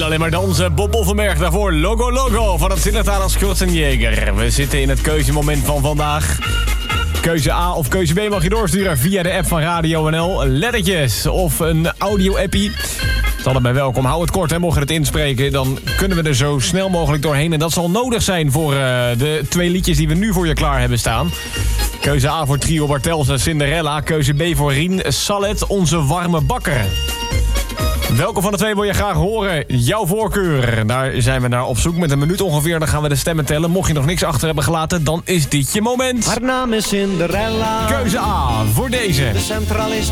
alleen maar dansen. Bob Boffelberg daarvoor. Logo Logo van het Sinterklaas Schwarzenegger. We zitten in het keuzemoment van vandaag. Keuze A of keuze B mag je doorsturen via de app van Radio NL. Lettertjes of een audio-appie. Het is allebei welkom. Hou het kort, hè. Mocht je het inspreken, dan kunnen we er zo snel mogelijk doorheen. En dat zal nodig zijn voor de 2 liedjes die we nu voor je klaar hebben staan. Keuze A voor Trio Bartels en Cinderella. Keuze B voor Rien Sallet, onze warme bakker. Welke van de 2 wil je graag horen? Jouw voorkeur. Daar zijn we naar op zoek. Met een minuut ongeveer, dan gaan we de stemmen tellen. Mocht je nog niks achter hebben gelaten, dan is dit je moment. Haar naam is Cinderella. Keuze A voor deze. De centralist